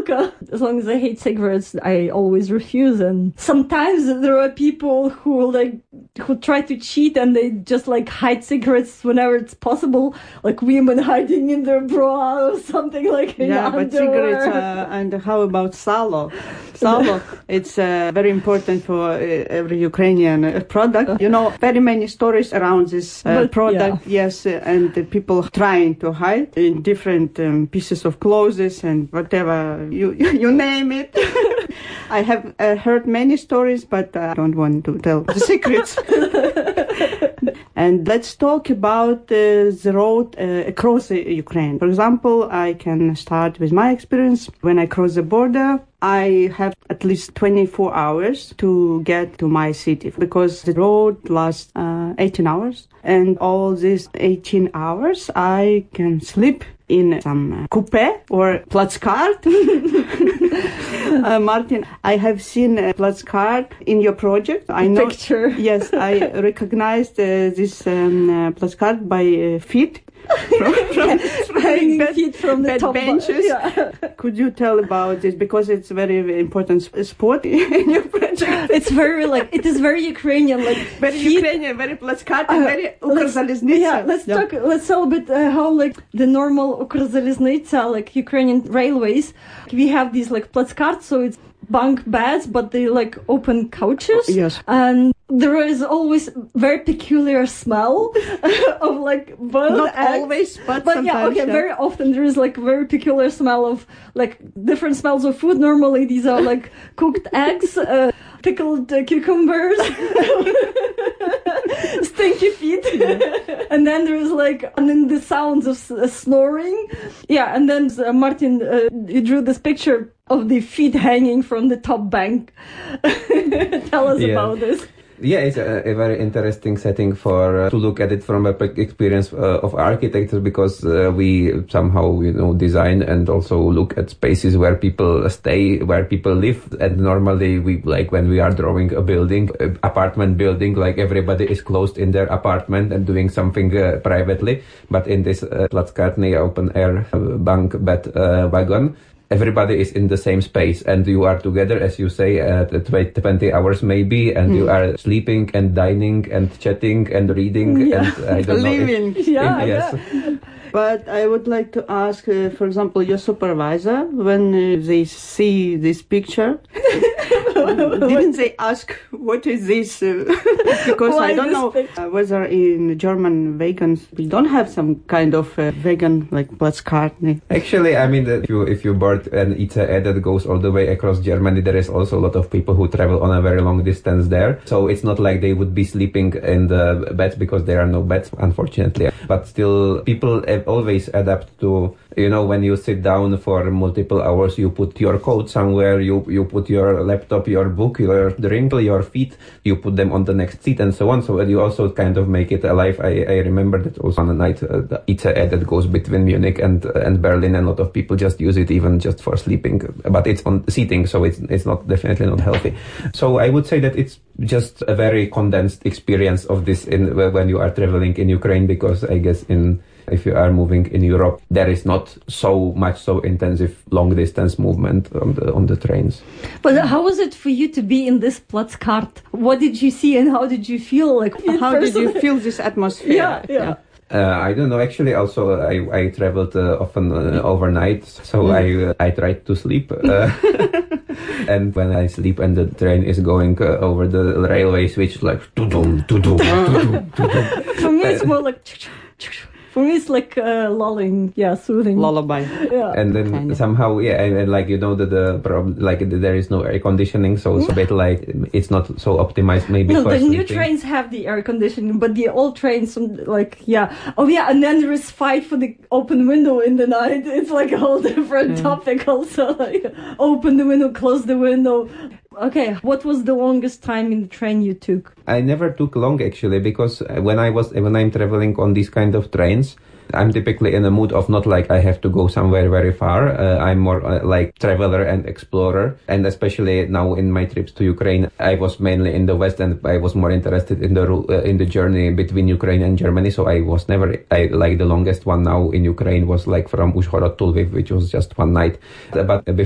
vodka. As long as I hate cigarettes, I always refuse. And sometimes there are people who try to cheat and they just hide cigarettes whenever it's possible, like women hiding in their bra or something like that. Yeah, but cigarettes, and how about salo? Salo, it's very important for every Ukrainian product. Very many stories around this product, yes, and the people trying to hide in different pieces of clothes and whatever, you name it. I have heard many stories, but I don't want to tell the secrets. And let's talk about the road across Ukraine. For example, I can start with my experience. When I cross the border, I have at least 24 hours to get to my city because the road lasts 18 hours. And all these 18 hours, I can sleep in some coupe or Platzkart. Martin, I have seen a Platzkart in your project. I know. Picture. Yes, I recognized this Platzkart by feet. From the top benches. Yeah. Could you tell about this? Because it's very important sport in your project. It is very Ukrainian, very Ukrainian, very Platzkart, and very Ukrzaliznytsia. Yeah, let's talk a bit how the normal Ukrzaliznytsia, Ukrainian railways. We have these Platzkart, so it's bunk beds, but they open couches. Yes. And there is always very peculiar smell of boiled Not eggs. Always, but sometimes. Yeah, okay, very often there is very peculiar smell of different smells of food. Normally these are cooked eggs, pickled cucumbers, stinky feet, and then there is and then the sounds of snoring. Yeah, and then Martin, you drew this picture of the feet hanging from the top bank. Tell us about this. Yeah, it's a very interesting setting for to look at it from a experience of architecture, because we somehow design and also look at spaces where people stay, where people live. And normally we when we are drawing a building, apartment building, everybody is closed in their apartment and doing something privately. But in this Platzkartny open air bunk bed wagon, everybody is in the same space and you are together, as you say, 20 hours maybe, and you are sleeping and dining and chatting and reading and I don't living. know. Yes. But I would like to ask, for example, your supervisor, when they see this picture, didn't they ask, what is this? Because I don't know whether in German vegans, we don't have some kind of vegan like Platzkartny. Actually, I mean, if you board an ICE that goes all the way across Germany, there is also a lot of people who travel on a very long distance there. So it's not like they would be sleeping in the beds, because there are no beds, unfortunately. But still, people always adapt to, when you sit down for multiple hours, you put your coat somewhere, you put your laptop, your book, your drink, your feet, you put them on the next seat and so on. So you also kind of make it alive. I remember that also on the night, the ICE that goes between Munich and Berlin, and a lot of people just use it even just for sleeping, but it's on seating, so it's definitely not healthy. So I would say that it's just a very condensed experience of this when you are traveling in Ukraine, because I guess if you are moving in Europe, there is not so intensive long distance movement on the trains. But how was it for you to be in this Platzkart? What did you see and how did you feel? How did you feel this atmosphere? Yeah. I don't know. Actually, also I traveled often overnight, so I tried to sleep. And when I sleep and the train is going over the railway switch, to-dum, to-dum, to-dum, to-dum. For me, it's more for me, it's lulling, soothing. Lullaby. Yeah. And then kind of. Somehow, and the problem, there is no air conditioning, so it's a bit it's not so optimized maybe for the sleeping. new trains have the air conditioning, but the old trains, and then there is fight for the open window in the night. It's a whole different topic also, open the window, close the window. Okay, what was the longest time in the train you took? I never took long, actually, because when I'm traveling on these kind of trains, I'm typically in a mood of not I have to go somewhere very far. I'm more traveler and explorer. And especially now in my trips to Ukraine, I was mainly in the West and I was more interested in the journey between Ukraine and Germany. So I was never, the longest one now in Ukraine was from Uzhhorod to Lviv, which was just one night. But before